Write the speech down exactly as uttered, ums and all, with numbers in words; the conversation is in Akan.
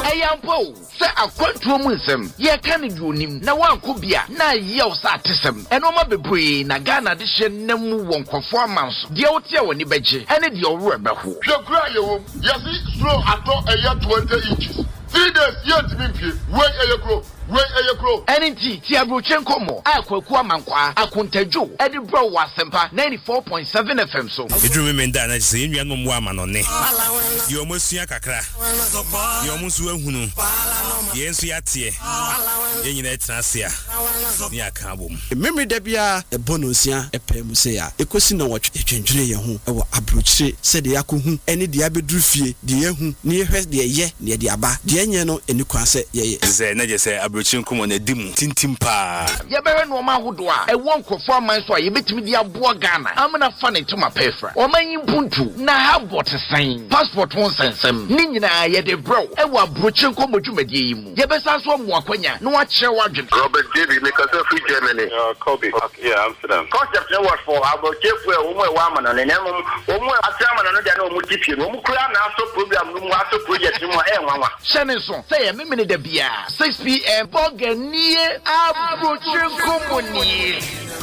Ayampo, say a quantum ye can do him. Now one could be a na yell satism. And Oma Bebre, Nagana addition, Nemu won't performance. The Otia when you beji, and it your rubber who. Your cry, yes, slow at all a year twenty inches. Three days yet to be wait a year grow. Wait a year grow. And indeed, Tiabrochenko mo, Aqua Mankwa, Akuntejo, Edinburgh was Sempa ninety-four point seven F M. So, you remember that I say you are no woman on it. You almost see a cacra. You almost will who know. Yes, we are here. In that Nasia, near Kabum. Memory debia, a bonusia, a pemusea, a cosino watch, a change who, our abruche, said the Yaku, any diabedrufi, the Yahu, near her, the ye, near the Abba, the Anyano, and you can say, yes, I just say, Abruchinkum on a dim, tintimpa. Yabera no ma wodoa. E won kofo man so ye betimi dia boa Ghana. Am na fa ne to ma pefra. O man yimpuntu na ha bot sign. Passport won sensem. Ni nyina ye de bro. E wa Abruchinko modwumadie yi mu. Ye besa so mo akwanya na wa kire wadwen. Robert David make us free Germany. Uh, Kobe. Okay, yeah, Amsterdam. Concept no was for Abruchinko e wo mo e wa man na nem wo mo atiama na no dia na o mo tipie no mo kura na so program no mo aso project no e nwanwa. Shane so say ye memene da bia six p m Boganie Abruchinko moni.